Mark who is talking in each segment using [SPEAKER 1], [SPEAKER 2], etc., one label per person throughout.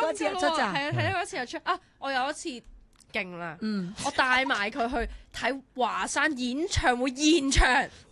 [SPEAKER 1] 過一次日出咋？
[SPEAKER 2] 係啊，睇過一次日出啊！我有一次勁啦，我帶埋佢去睇華山演唱會現場，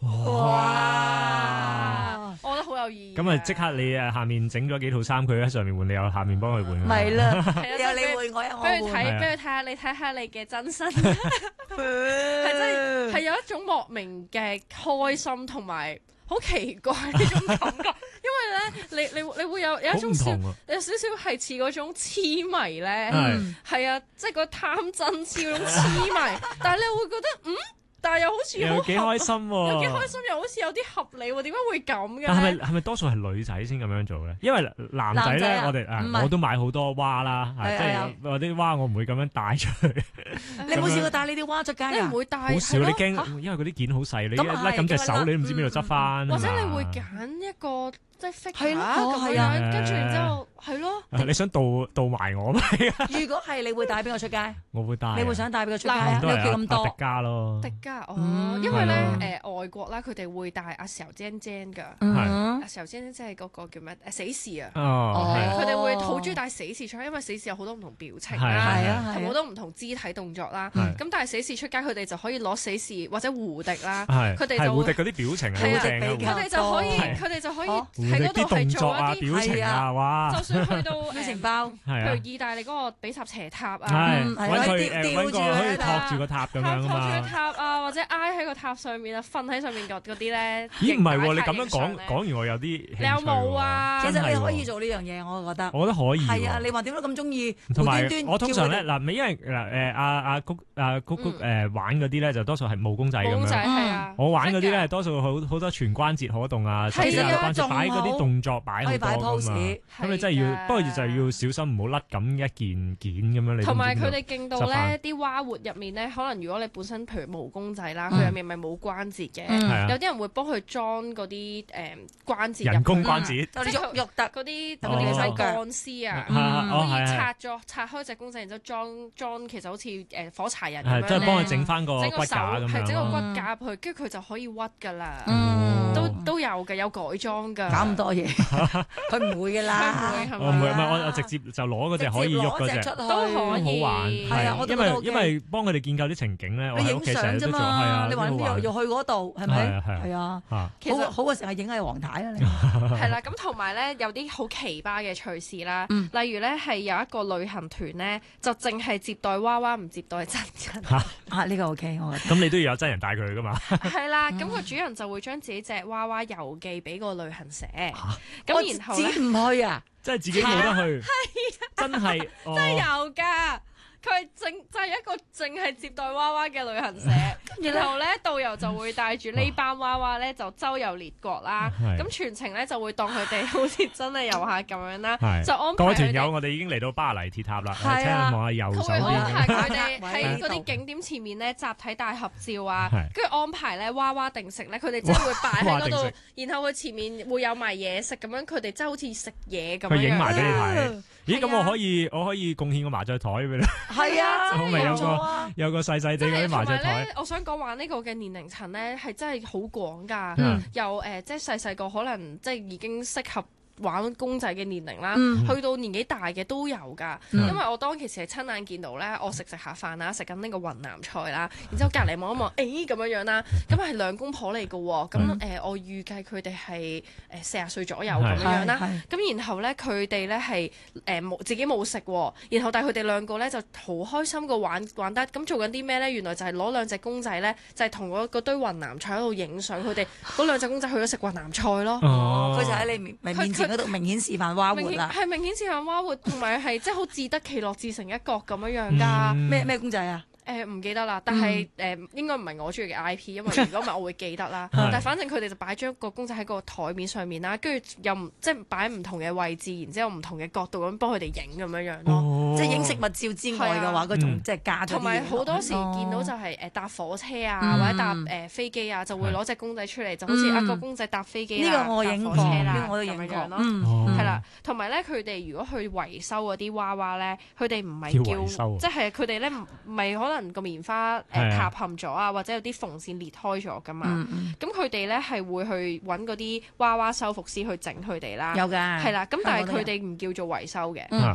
[SPEAKER 2] 哇！我覺得好有意義。
[SPEAKER 3] 咁啊，即刻你下面整咗幾套衫，佢喺上面換，你又下面幫佢換。
[SPEAKER 1] 咪啦，
[SPEAKER 2] 有
[SPEAKER 1] 你換我有我
[SPEAKER 2] 俾佢
[SPEAKER 1] 換。
[SPEAKER 2] 睇，俾佢睇下，你睇下你嘅真身，係真係有一種莫名嘅開心同埋好奇怪呢種感覺，因為咧，你會有一種有少少係似嗰種痴迷咧，係啊，即係個貪真似嗰種痴迷，但係你會覺得但係又好似
[SPEAKER 3] 又幾開心喎，
[SPEAKER 2] 又幾開心，又好似有啲合理喎，點解會咁嘅？
[SPEAKER 3] 但係咪多數係女仔先咁樣做咧？因為男仔咧，我都買好多蛙啦，即係我啲蛙我唔會咁樣帶出去。
[SPEAKER 1] 你冇試過帶你啲蛙出街啊？
[SPEAKER 2] 你唔會帶，
[SPEAKER 3] 好少，你驚，因為嗰啲件好細，你一甩咁隻手，你都唔知邊度執翻。
[SPEAKER 2] 或者你會揀一個即係 figure
[SPEAKER 1] 咁
[SPEAKER 2] 樣，跟住然之後係咯。
[SPEAKER 3] 你想導埋我咩？
[SPEAKER 1] 如果係你會帶邊個出街？
[SPEAKER 3] 我會帶。
[SPEAKER 1] 你會想帶邊個出街啊？你屋企咁多。
[SPEAKER 3] 迪加咯。
[SPEAKER 2] 迪加因為咧外國啦，佢哋會帶阿時候尖尖㗎。阿時候尖尖即係嗰個叫咩？死士啊。佢哋會好中意帶死士出去，因為死士有好多唔同表情啦，同好多唔同肢體動作啦。咁但係死士出街，佢哋就可以攞死士或者胡迪啦。佢哋就
[SPEAKER 3] 胡迪嗰啲表情好正啊！
[SPEAKER 2] 佢哋就可以喺嗰度係做一啲
[SPEAKER 3] 表情啊！哇！
[SPEAKER 2] 就算去到
[SPEAKER 1] 表情包，
[SPEAKER 2] 譬如意大利嗰個比薩斜塔啊，
[SPEAKER 3] 揾佢可以托住個塔咁樣啊嘛，
[SPEAKER 2] 托住個塔啊，或者挨喺個塔上面啊，瞓喺上面嗰啲咧。
[SPEAKER 3] 咦？唔係喎，你咁樣講完我有啲興趣。
[SPEAKER 2] 你有冇啊？
[SPEAKER 1] 其實你可以做呢樣嘢，我覺得。
[SPEAKER 3] 我覺得可以。
[SPEAKER 1] 係啊，你話點解咁中意？
[SPEAKER 3] 同埋我通常咧嗱，因為阿谷玩嗰啲咧就多數係毛公仔咁樣。我玩嗰啲咧多數好多全關節可動啊，甚至關節擺嗰啲動作擺好多㗎嘛。咁你真係要，不過就係要小心唔好甩咁一件件咁樣。
[SPEAKER 2] 同埋佢哋勁到咧，啲蛙活入面咧，可能如果你本身譬如毛公仔啦，佢入面咪冇關節嘅，有啲人會幫佢裝嗰啲關節，
[SPEAKER 3] 人工關節，
[SPEAKER 2] 即係肉突嗰啲鋼絲啊，可以拆開隻公仔，然之後裝，其實好似火柴人咁樣咧，
[SPEAKER 3] 即係幫佢整翻個骨架咁樣，
[SPEAKER 2] 係整個骨架入去，跟住佢就可以屈㗎啦。都有嘅，有改裝㗎。
[SPEAKER 1] 搞咁多嘢，佢唔會㗎啦。
[SPEAKER 3] 我唔會，我直接就攞嗰隻可以喐嗰隻，
[SPEAKER 2] 都可以。
[SPEAKER 3] 好玩，係啊，因為幫佢哋建構啲情景咧，我喺屋企成日都做，係啊，
[SPEAKER 1] 你話又去嗰度係咪？係啊，
[SPEAKER 2] 其實
[SPEAKER 1] 好嘅時候影係黃太啊，你
[SPEAKER 2] 係啦。咁同埋咧有啲好奇葩嘅趣事啦，例如咧係有一個旅行團咧，就淨係接待娃娃，唔接待真人。
[SPEAKER 1] 呢個 OK，我覺
[SPEAKER 3] 得。咁你都要有真人帶佢㗎嘛？
[SPEAKER 2] 係啦，咁個主人就會將自己隻娃娃郵寄俾個旅行社，咁然後
[SPEAKER 1] 自己唔去啊，
[SPEAKER 3] 即係自己冇得去，真係
[SPEAKER 2] 真係有㗎。佢就係一個淨係接待娃娃嘅旅行社，然後咧導遊就會帶住呢班娃娃咧就周遊列國啦，咁全程咧就會當佢哋好似真係遊客咁樣啦，就安排
[SPEAKER 3] 各位團友，我哋已經嚟到巴黎鐵塔啦，請望下右手邊。
[SPEAKER 2] 安排佢哋喺嗰啲景點前面咧集體大合照啊，跟住安排咧娃娃定食咧，佢哋真係會擺喺嗰度，然後佢前面會有埋嘢食咁樣，佢哋真係好似食嘢咁樣。
[SPEAKER 3] 佢影埋俾你睇。咦？咁我可以貢獻個麻雀台俾你。
[SPEAKER 1] 係啊，
[SPEAKER 3] 我咪有個細細地嗰啲麻雀台。
[SPEAKER 2] 我想講話呢個嘅年齡層咧係真係好廣㗎，由即係細細個可能即係已經適合玩公仔嘅年齡啦，去到年紀大嘅都有㗎。因為我當其時係親眼見到咧，我食下飯啦，食緊呢個雲南菜啦，然之後隔離望一望，咁樣啦，咁係兩公婆嚟㗎喎。咁我預計佢哋係40歲左右咁樣啦。咁然後咧佢哋咧係自己冇食喎，然後但係佢哋兩個咧就好開心嘅玩得。咁做緊啲咩咧？原來就係攞兩隻公仔咧，就係同嗰堆雲南菜喺度影相。佢哋嗰兩隻公仔去咗食雲南菜咯。
[SPEAKER 1] 佢就喺你面前嗰度明顯示範蛙活啦，
[SPEAKER 2] 係明顯示範蛙活，同埋係即係好自得其樂，自成一角咁樣㗎。
[SPEAKER 1] 咩公仔啊？
[SPEAKER 2] 唔記得啦，但係應該唔係我中意嘅 IP，因為如果唔係我會記得啦。但係反正佢哋就擺咗個公仔喺個台面上面啦，跟住又即係擺唔同嘅位置，然之後唔同嘅角度咁幫佢哋影咁樣咯。
[SPEAKER 1] 即係影食物照之外嘅話，嗰種即係加咗啲嘢。
[SPEAKER 2] 同埋好多時見到就係搭火車啊，或者搭飛機啊，就會攞隻公仔出嚟，就好似一個公仔搭飛機啦，搭火車啦，
[SPEAKER 1] 我都影過
[SPEAKER 2] 咯。係啦，同埋咧，佢哋如果去維修嗰啲娃娃咧，佢哋唔係叫，即係佢哋咧唔係可能個棉花塌陷咗啊，或者有啲縫線裂開咗噶嘛。咁佢哋咧係會去揾嗰啲娃娃修復師去整佢哋啦。
[SPEAKER 1] 有㗎。
[SPEAKER 2] 係啦，咁但係佢哋唔叫做維修嘅，